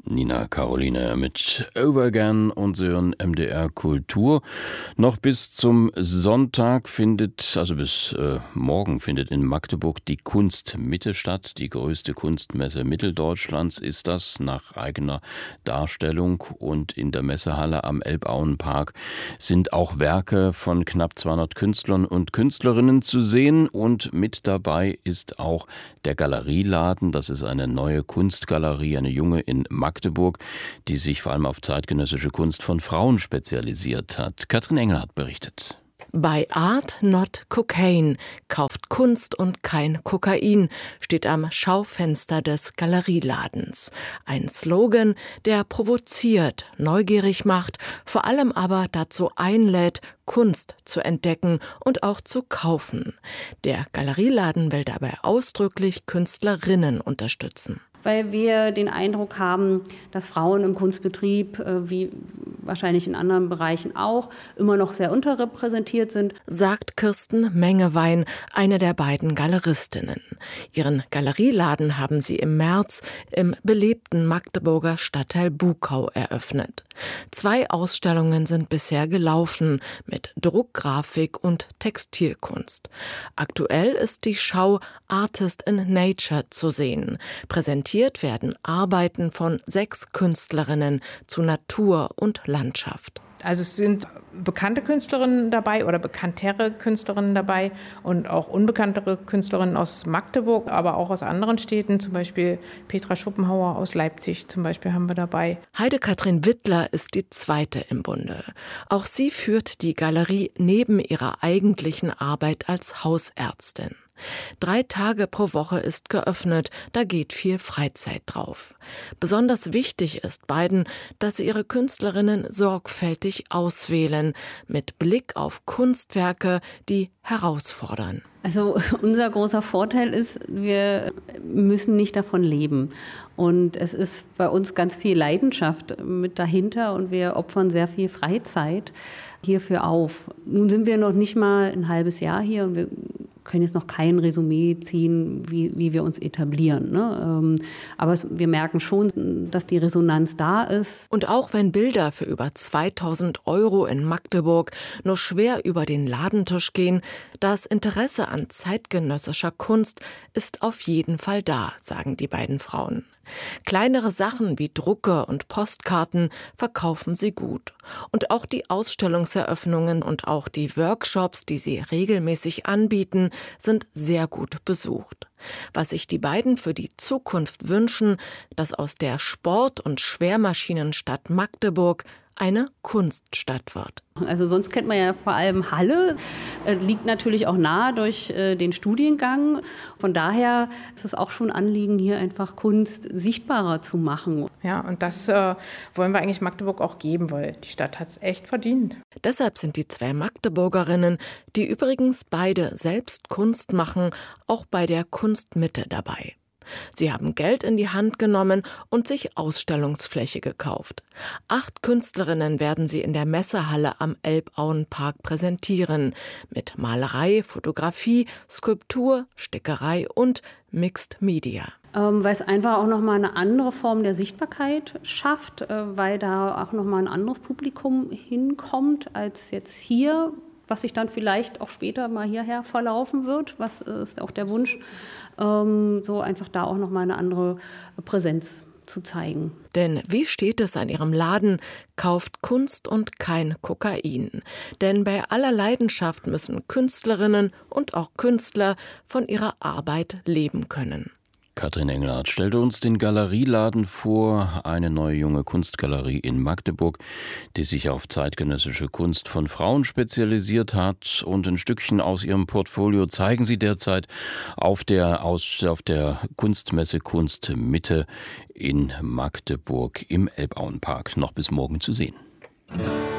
Nina Caroline mit Overgan und Sie hören MDR Kultur. Noch bis zum Sonntag bis morgen findet in Magdeburg die Kunstmitte statt. Die größte Kunstmesse Mitteldeutschlands ist das nach eigener Darstellung. Und in der Messehalle am Elbauenpark sind auch Werke von knapp 200 Künstlern und Künstlerinnen zu sehen. Und mit dabei ist auch der Galerieladen. Das ist eine neue Kunstgalerie, eine junge in Magdeburg, die sich vor allem auf zeitgenössische Kunst von Frauen spezialisiert hat. Katrin Engelhardt berichtet. Buy Art, not Cocaine. Kauft Kunst und kein Kokain, steht am Schaufenster des Galerieladens. Ein Slogan, der provoziert, neugierig macht, vor allem aber dazu einlädt, Kunst zu entdecken und auch zu kaufen. Der Galerieladen will dabei ausdrücklich Künstlerinnen unterstützen. Weil wir den Eindruck haben, dass Frauen im Kunstbetrieb, wie wahrscheinlich in anderen Bereichen auch, immer noch sehr unterrepräsentiert sind, sagt Kirsten Mengewein, eine der beiden Galeristinnen. Ihren Galerieladen haben sie im März im belebten Magdeburger Stadtteil Buckau eröffnet. 2 Ausstellungen sind bisher gelaufen mit Druckgrafik und Textilkunst. Aktuell ist die Schau Artist in Nature zu sehen. Präsentiert werden Arbeiten von 6 Künstlerinnen zu Natur und Landschaft. Also es sind bekannte Künstlerinnen dabei oder bekanntere Künstlerinnen dabei und auch unbekanntere Künstlerinnen aus Magdeburg, aber auch aus anderen Städten, zum Beispiel Petra Schopenhauer aus Leipzig zum Beispiel haben wir dabei. Heide-Kathrin Wittler ist die zweite im Bunde. Auch sie führt die Galerie neben ihrer eigentlichen Arbeit als Hausärztin. 3 Tage pro Woche ist geöffnet, da geht viel Freizeit drauf. Besonders wichtig ist beiden, dass sie ihre Künstlerinnen sorgfältig auswählen, mit Blick auf Kunstwerke, die herausfordern. Also unser großer Vorteil ist, wir müssen nicht davon leben. Und es ist bei uns ganz viel Leidenschaft mit dahinter und wir opfern sehr viel Freizeit hierfür auf. Nun sind wir noch nicht mal ein halbes Jahr hier und wir können jetzt noch kein Resümee ziehen, wie wir uns etablieren. Ne? Aber wir merken schon, dass die Resonanz da ist. Und auch wenn Bilder für über 2.000 € in Magdeburg nur schwer über den Ladentisch gehen, das Interesse an zeitgenössischer Kunst ist auf jeden Fall da, sagen die beiden Frauen. Kleinere Sachen wie Drucke und Postkarten verkaufen sie gut. Und auch die Ausstellungseröffnungen und auch die Workshops, die sie regelmäßig anbieten, sind sehr gut besucht. Was sich die beiden für die Zukunft wünschen, dass aus der Sport- und Schwermaschinenstadt Magdeburg eine Kunststadt wird. Also sonst kennt man ja vor allem Halle, liegt natürlich auch nahe durch den Studiengang. Von daher ist es auch schon ein Anliegen, hier einfach Kunst sichtbarer zu machen. Ja, und das wollen wir eigentlich Magdeburg auch geben, weil die Stadt hat es echt verdient. Deshalb sind die 2 Magdeburgerinnen, die übrigens beide selbst Kunst machen, auch bei der Kunstmitte dabei. Sie haben Geld in die Hand genommen und sich Ausstellungsfläche gekauft. 8 Künstlerinnen werden sie in der Messehalle am Elbauenpark präsentieren. Mit Malerei, Fotografie, Skulptur, Stickerei und Mixed Media. Weil es einfach auch nochmal eine andere Form der Sichtbarkeit schafft, weil da auch nochmal ein anderes Publikum hinkommt als jetzt hier, was sich dann vielleicht auch später mal hierher verlaufen wird. Was ist auch der Wunsch, so einfach da auch nochmal eine andere Präsenz zu zeigen. Denn wie steht es an ihrem Laden? Kauft Kunst und kein Kokain. Denn bei aller Leidenschaft müssen Künstlerinnen und auch Künstler von ihrer Arbeit leben können. Katrin Engelhardt stellte uns den Galerieladen vor, eine neue junge Kunstgalerie in Magdeburg, die sich auf zeitgenössische Kunst von Frauen spezialisiert hat. Und ein Stückchen aus ihrem Portfolio zeigen sie derzeit auf der Kunstmesse Kunstmitte in Magdeburg im Elbauenpark. Noch bis morgen zu sehen.